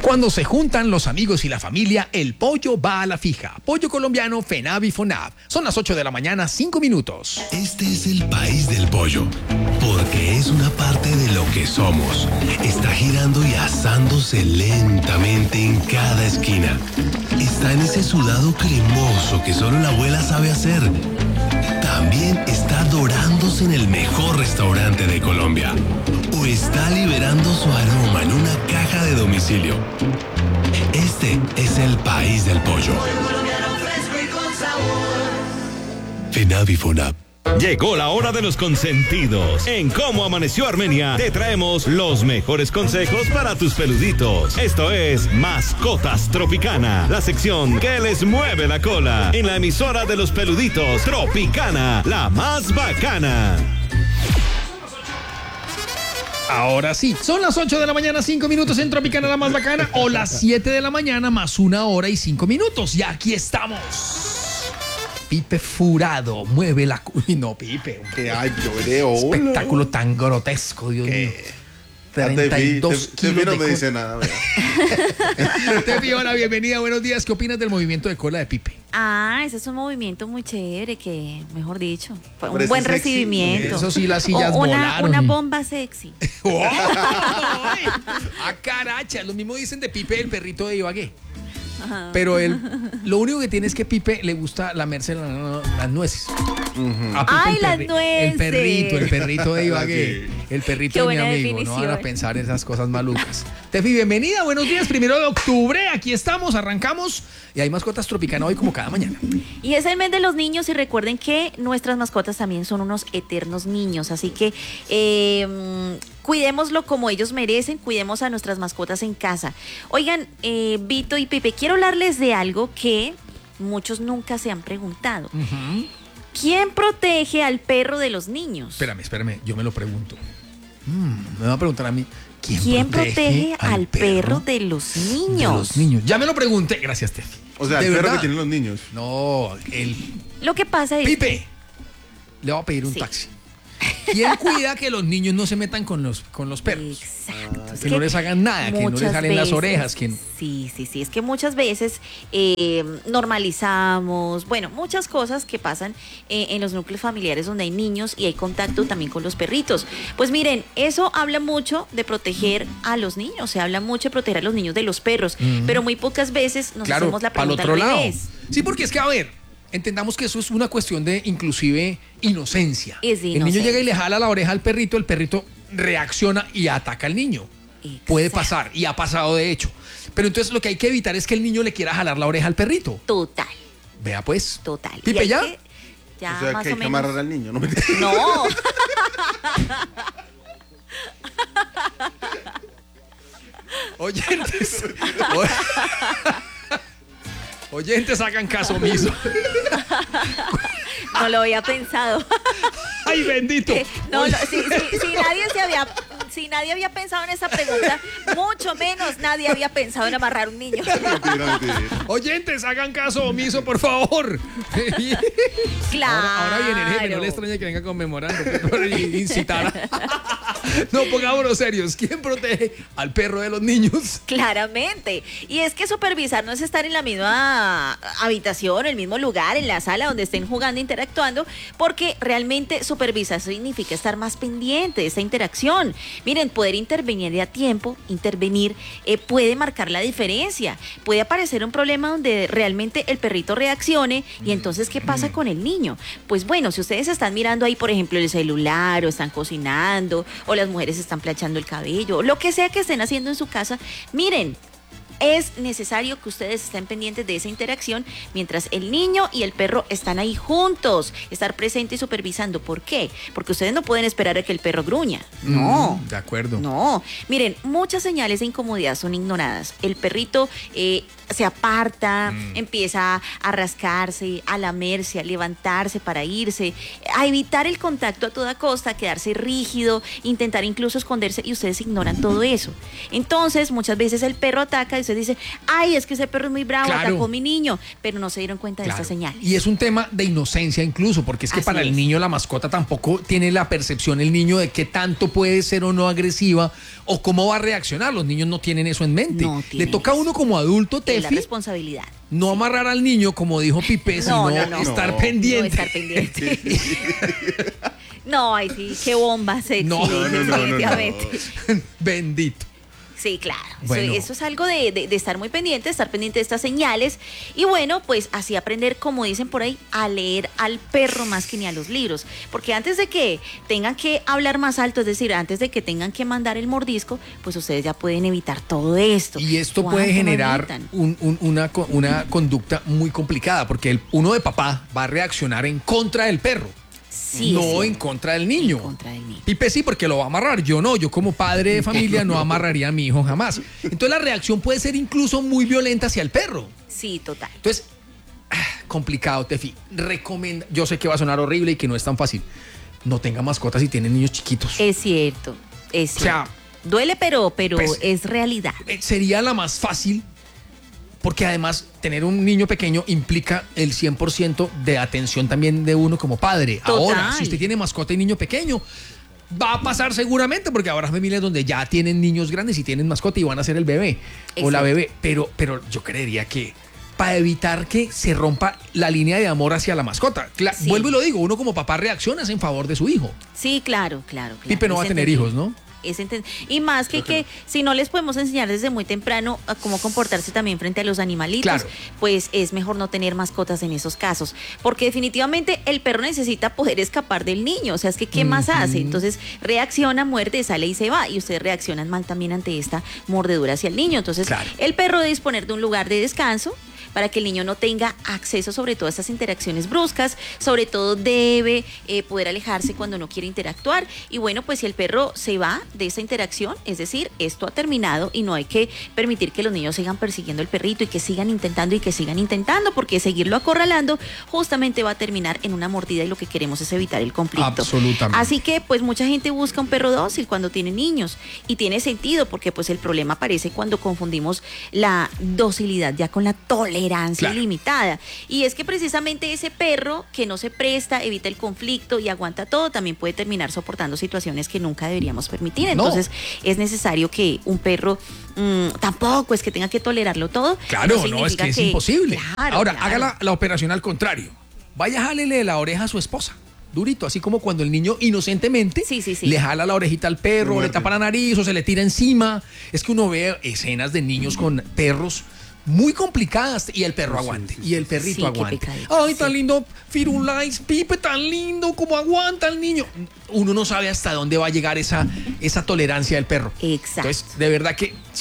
Cuando se juntan los amigos y la familia, el pollo va a la fija. Pollo colombiano FENAV y FONAV. Son las 8 de la mañana, 5 minutos. Este es el país del pollo, porque es una parte de lo que somos. Está girando y asándose lentamente en cada esquina. Está en ese sudado cremoso que solo la abuela sabe hacer. También está dorándose en el mejor restaurante de Colombia. O está liberando su aroma en una caja de domicilio. Este es el país del pollo. FENAV y FONAV. Llegó la hora de los consentidos. En Cómo Amaneció Armenia te traemos los mejores consejos para tus peluditos. Esto es Mascotas Tropicana, la sección que les mueve la cola en la emisora de los peluditos Tropicana, la más bacana. Ahora sí, son las 8 de la mañana, 5 minutos en Tropicana, la más bacana, o las 7 de la mañana más 1 hora y 5 minutos. Y aquí estamos. Pipe Furado mueve la... Uy, no, Pipe. Que ay, yo espectáculo tan grotesco, Dios mío. 32 kilos no me dice nada, ¿verdad? Te pido la bienvenida, buenos días. ¿Qué opinas del movimiento de cola de Pipe? Ese es un movimiento muy chévere que, mejor dicho, fue un Parece buen sexy. recibimiento. Eso sí, las sillas volaron. Una bomba sexy. ¡Ay! ¡A caracha! Lo mismo dicen de Pipe, el perrito de Ibagué. Ajá. Pero lo único que tiene es que Pipe le gusta lamerse las nueces. A Pipe ¡Ay, las nueces! El perrito de Ibagué. El perrito Qué de mi buena amigo. No definición. van a pensar esas cosas malucas. Tefi, bienvenida, buenos días. 1 de octubre, aquí estamos, arrancamos. Y hay mascotas tropicanas hoy como cada mañana. Y es el mes de los niños y recuerden que nuestras mascotas también son unos eternos niños, así que cuidémoslo como ellos merecen, cuidemos a nuestras mascotas en casa. Oigan, Vito y Pipe, quiero hablarles de algo que muchos nunca se han preguntado. ¿Quién protege al perro de los niños? Espérame, yo me lo pregunto. Me va a preguntar a mí. ¿Quién protege al perro de los niños? De los niños. Ya me lo pregunté. Gracias, Tefi. O sea, ¿De el perro verdad? que tienen los niños. No, Lo que pasa es... Pipe, le voy a pedir un Sí. taxi. ¿Quién cuida que los niños no se metan con los perros? Exacto. Es Que no les hagan nada, que no les muchas salen las veces, orejas. Sí. Es que muchas veces normalizamos, bueno, muchas cosas que pasan en los núcleos familiares donde hay niños y hay contacto también con los perritos. Pues miren, eso habla mucho de proteger a los niños, se habla mucho de proteger a los niños de los perros, pero muy pocas veces nos Claro, hacemos la para el pregunta otro al lado. revés. Sí, porque es que, a ver, entendamos que eso es una cuestión de, inclusive, inocencia. Es de El niño inocencia. llega y le jala la oreja al perrito, el perrito reacciona y ataca al niño. Puede Exacto. pasar, y ha pasado de hecho. Pero entonces lo que hay que evitar es que el niño le quiera jalar la oreja al perrito. Total. Vea pues. Y Pipe, hay ¿ya? que- ya O sea, más que hay o que amarrar menos. al niño, ¿no? No. Oyentes. Oyentes, hagan caso omiso. No lo había pensado. ¡Ay, bendito! Si nadie había pensado en esa pregunta, mucho menos nadie había pensado en amarrar un niño. Mentira. Oyentes, hagan caso omiso, por favor. Claro. Ahora viene el jefe, no le extraña que venga conmemorando, por incitar. No, pongámonos serios. ¿Quién protege al perro de los niños? Claramente. Y es que supervisar no es estar en la misma habitación, el mismo lugar, en la sala donde estén jugando, interactuando, porque realmente supervisar significa estar más pendiente de esa interacción. Miren, poder intervenir a tiempo, puede marcar la diferencia. Puede aparecer un problema donde realmente el perrito reaccione y entonces, ¿qué pasa con el niño? Pues bueno, si ustedes están mirando ahí, por ejemplo, el celular o están cocinando o las mujeres están planchando el cabello, lo que sea que estén haciendo en su casa, miren, es necesario que ustedes estén pendientes de esa interacción mientras el niño y el perro están ahí juntos, estar presente y supervisando. ¿Por qué? Porque ustedes no pueden esperar a que el perro gruña. No. De acuerdo. No. Miren, muchas señales de incomodidad son ignoradas. El perrito se aparta, empieza a rascarse, a lamerse, a levantarse para irse, a evitar el contacto a toda costa, a quedarse rígido, intentar incluso esconderse y ustedes ignoran todo eso. Entonces, muchas veces el perro ataca y ustedes usted dice, ay, es que ese perro es muy bravo, Claro. atacó a mi niño, pero no se dieron cuenta de Claro. estas señales. Y es un tema de inocencia incluso, porque es que Así para el es. niño la mascota tampoco tiene la percepción el niño de qué tanto puede ser o no agresiva o cómo va a reaccionar. Los niños no tienen eso en mente. No Le tienen toca a eso. uno como adulto, Es la Tefi, responsabilidad. no amarrar al niño, como dijo Pipe, sino estar No. pendiente. No estar pendiente. No, ay, sí, qué bomba sexy, No, no, no, definitivamente. Bendito. Sí, claro. Bueno. Eso es algo de estar muy pendiente, estar pendiente de estas señales. Y bueno, pues así aprender, como dicen por ahí, a leer al perro más que ni a los libros. Porque antes de que tengan que hablar más alto, es decir, antes de que tengan que mandar el mordisco, pues ustedes ya pueden evitar todo esto. Y esto ¿Cuánto puede no generar evitan? una conducta muy complicada, porque uno de papá va a reaccionar en contra del perro, Sí, no sí. en contra del niño. En contra del niño. Pipe sí, porque lo va a amarrar. Yo no, yo como padre de familia no amarraría a mi hijo jamás. Entonces la reacción puede ser incluso muy violenta hacia el perro. Sí, total. Entonces, complicado, Tefi. Yo sé que va a sonar horrible y que no es tan fácil. No tenga mascotas si tienen niños chiquitos. Es cierto, es O sea, cierto. Duele, pero pues, es realidad. Sería la más fácil, porque además tener un niño pequeño implica el 100% de atención también de uno como padre. Total. Ahora, si usted tiene mascota y niño pequeño, va a pasar seguramente, porque habrá familias donde ya tienen niños grandes y tienen mascota y van a ser el bebé o la Exacto. bebé. Pero yo creería que para evitar que se rompa la línea de amor hacia la mascota. Sí. Vuelvo y lo digo, uno como papá reacciona en favor de su hijo. Sí, claro. Pipe no va a Es tener entendible. hijos, ¿no? Y más que si no les podemos enseñar desde muy temprano a cómo comportarse también frente a los animalitos, Claro. pues es mejor no tener mascotas en esos casos, porque definitivamente el perro necesita poder escapar del niño, o sea, es que ¿qué más hace? Entonces reacciona, muerde, sale y se va, y ustedes reaccionan mal también ante esta mordedura hacia el niño. Entonces Claro. el perro debe disponer de un lugar de descanso para que el niño no tenga acceso sobre todo a estas interacciones bruscas, sobre todo debe poder alejarse cuando no quiere interactuar, y bueno, pues si el perro se va de esa interacción, es decir, esto ha terminado y no hay que permitir que los niños sigan persiguiendo al perrito y que sigan intentando, porque seguirlo acorralando justamente va a terminar en una mordida y lo que queremos es evitar el conflicto. Absolutamente. Así que pues mucha gente busca un perro dócil cuando tiene niños, y tiene sentido porque pues el problema aparece cuando confundimos la docilidad ya con la tolerancia Claro. ilimitada. Y es que precisamente ese perro que no se presta, evita el conflicto y aguanta todo, también puede terminar soportando situaciones que nunca deberíamos permitir. No. Entonces es necesario que un perro tampoco es que tenga que tolerarlo todo. Claro, no, es significa que es imposible. Claro, Ahora, claro. haga la operación al contrario. Vaya, jálele la oreja a su esposa. Durito, así como cuando el niño inocentemente Sí. le jala la orejita al perro, Lo le muerde. tapa la nariz o se le tira encima. Es que uno ve escenas de niños con perros muy complicadas y el perro aguante. Y el perrito Sí, qué aguante. pecadito, Ay, tan sí. lindo, Firulais, Pipe, tan lindo, como aguanta el niño. Uno no sabe hasta dónde va a llegar esa tolerancia del perro. Exacto. Entonces, de verdad que